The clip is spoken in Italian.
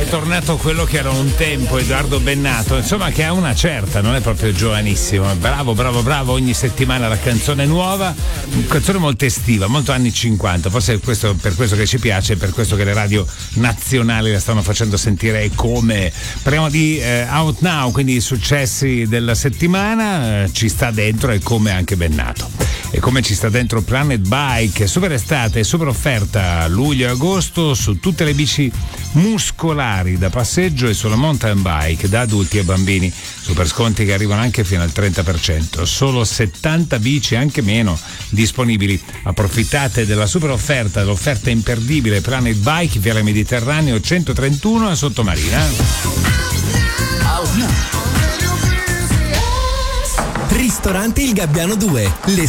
tornato quello che era un tempo, Edoardo Bennato, insomma, che ha una certa, non è proprio giovanissimo. Bravo, ogni settimana la canzone nuova, canzone molto estiva, molto anni 50, forse è questo, per questo che ci piace, per questo che le radio nazionali la stanno facendo sentire come. Parliamo di Out Now, quindi i successi della settimana, ci sta dentro e come anche Bennato. E come ci sta dentro Planet Bike, super estate, super offerta luglio e agosto su tutte le bici muscolari da passeggio e sulla mountain bike da adulti e bambini, super sconti che arrivano anche fino al 30%, solo 70 bici, anche meno, disponibili. Approfittate della super offerta, l'offerta imperdibile Planet Bike, Viale Mediterraneo 131 a Sottomarina. Ristorante Il Gabbiano 2, le